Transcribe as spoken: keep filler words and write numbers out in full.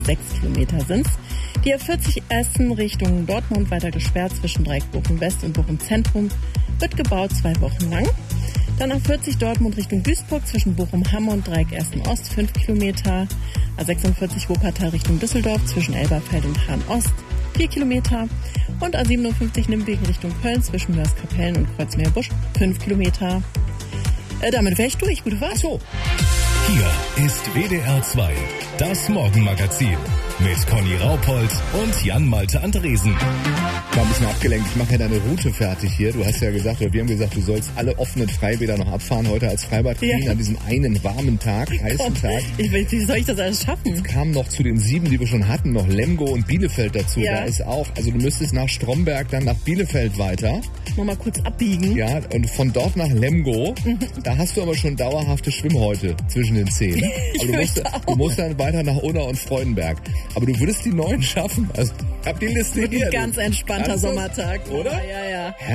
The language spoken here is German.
Sechs Kilometer sind's. Die A vierzig Essen Richtung Dortmund weiter gesperrt zwischen Dreieck Bochum West und Bochum Zentrum. Wird gebaut zwei Wochen lang. Dann A vierzig Dortmund Richtung Duisburg zwischen Bochum-Hamm und Dreieck Essen Ost fünf Kilometer. A sechsundvierzig Wuppertal Richtung Düsseldorf zwischen Elberfeld und Hahn Ost vier Kilometer. Und A siebenundfünfzig Nimwegen Richtung Köln zwischen Mörs-Kapellen und Kreuzmeer-Busch fünf Kilometer. Äh, damit wäre ich durch. Gute Fahrt. So. Hier ist W D R zwei, das Morgenmagazin mit Conny Raupold und Jan-Malte Andresen. War ein bisschen abgelenkt. Ich mache ja deine Route fertig hier. Du hast ja gesagt, oder wir haben gesagt, du sollst alle offenen Freibäder noch abfahren heute als Freibadtraining Ja. an diesem einen warmen Tag, heißen Komm, Tag. ich, wie soll ich das alles schaffen? Es kamen noch zu den sieben, die wir schon hatten, noch Lemgo und Bielefeld dazu. Ja. Da ist auch, also du müsstest nach Stromberg, dann nach Bielefeld weiter. Nochmal kurz abbiegen. Ja, und von dort nach Lemgo, da hast du aber schon dauerhafte Schwimmhäute zwischen den Zehen. Aber du musst, fürchte auch. du musst dann weiter nach Unna und Freudenberg. Aber du würdest die neun schaffen. Also, hab die Liste hier. Ganz entspannter Kannst du? Sommertag. Oder? Ja, ja.